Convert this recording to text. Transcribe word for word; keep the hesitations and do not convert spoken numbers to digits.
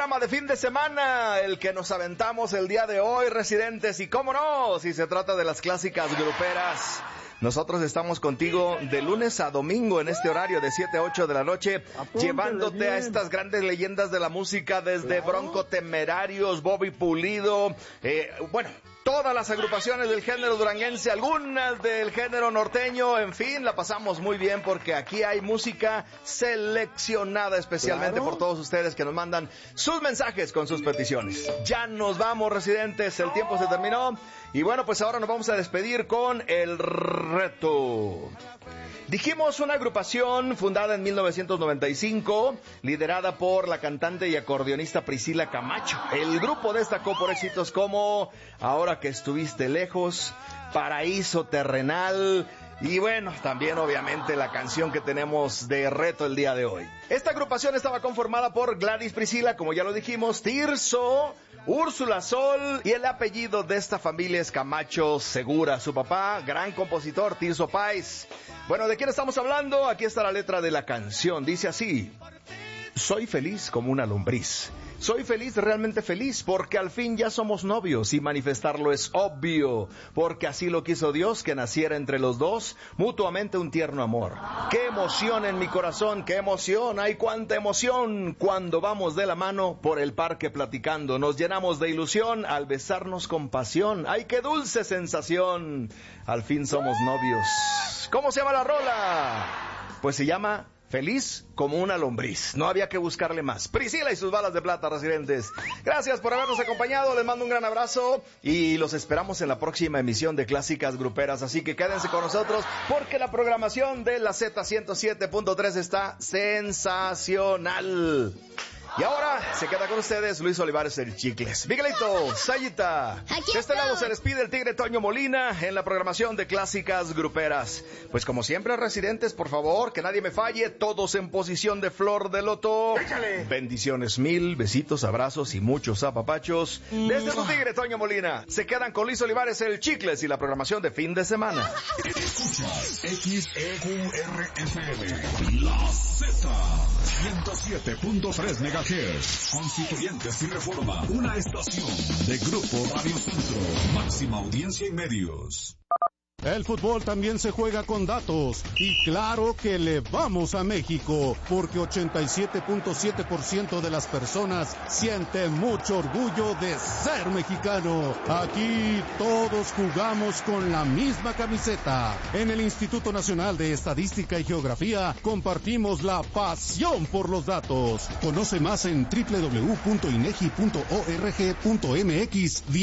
programa de fin de semana, el que nos aventamos el día de hoy, residentes, y cómo no, si se trata de las clásicas gruperas. Nosotros estamos contigo de lunes a domingo en este horario de siete a ocho de la noche, Apúntale llevándote bien. a estas grandes leyendas de la música, desde claro. Bronco Temerarios, Bobby Pulido, eh, bueno... todas las agrupaciones del género duranguense, algunas del género norteño, en fin, la pasamos muy bien porque aquí hay música seleccionada especialmente claro. por todos ustedes que nos mandan sus mensajes con sus peticiones. Ya nos vamos, residentes, el tiempo se terminó y bueno, pues ahora nos vamos a despedir con el reto. Dijimos una agrupación fundada en mil novecientos noventa y cinco, liderada por la cantante y acordeonista Priscila Camacho. El grupo destacó por éxitos como Ahora que estuviste lejos, Paraíso Terrenal y bueno, también obviamente la canción que tenemos de reto el día de hoy. Esta agrupación estaba conformada por Gladys Priscila, como ya lo dijimos, Tirso, Úrsula Sol y el apellido de esta familia es Camacho Segura. Su papá, gran compositor, Tirso Páez. Bueno, ¿de quién estamos hablando? Aquí está la letra de la canción. Dice así: soy feliz como una lombriz. Soy feliz, realmente feliz, porque al fin ya somos novios y manifestarlo es obvio, porque así lo quiso Dios, que naciera entre los dos mutuamente un tierno amor. ¡Qué emoción en mi corazón! ¡Qué emoción! ¡Ay, cuánta emoción! Cuando vamos de la mano por el parque platicando, nos llenamos de ilusión al besarnos con pasión. ¡Ay, qué dulce sensación! Al fin somos novios. ¿Cómo se llama la rola? Pues se llama Feliz como una lombriz. No había que buscarle más. Priscila y sus balas de plata, residentes. Gracias por habernos acompañado. Les mando un gran abrazo y los esperamos en la próxima emisión de Clásicas Gruperas. Así que quédense con nosotros porque la programación de la Z ciento siete punto tres está sensacional. Y ahora se queda con ustedes Luis Olivares el Chicles. Miguelito, Sayita. De este lado se despide el Tigre Toño Molina en la programación de Clásicas Gruperas. Pues como siempre, residentes, por favor, que nadie me falle, todos en posición de flor de loto. ¡Échale! Bendiciones mil, besitos, abrazos y muchos apapachos. Desde tu Tigre Toño Molina, se quedan con Luis Olivares el Chicles y la programación de fin de semana. Escuchas X E U R F M, La Z, ciento siete punto tres megahertz. Constituyentes y Reforma, una estación de Grupo Radio Centro, máxima audiencia y medios. El fútbol también se juega con datos y claro que le vamos a México porque ochenta y siete punto siete por ciento de las personas siente mucho orgullo de ser mexicano. Aquí todos jugamos con la misma camiseta. En el Instituto Nacional de Estadística y Geografía compartimos la pasión por los datos. Conoce más en doble u doble u doble u punto inegi punto org punto m x.